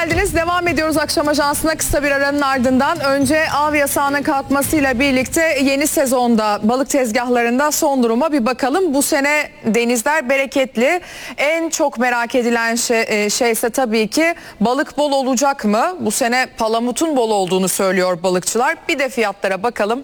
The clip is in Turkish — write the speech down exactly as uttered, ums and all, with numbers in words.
geldiniz. Devam ediyoruz akşam ajansına kısa bir aranın ardından. Önce av yasağının kalkmasıyla birlikte yeni sezonda balık tezgahlarında son duruma bir bakalım. Bu sene denizler bereketli. En çok merak edilen şey, şey ise tabii ki balık bol olacak mı? Bu sene palamutun bol olduğunu söylüyor balıkçılar. Bir de fiyatlara bakalım.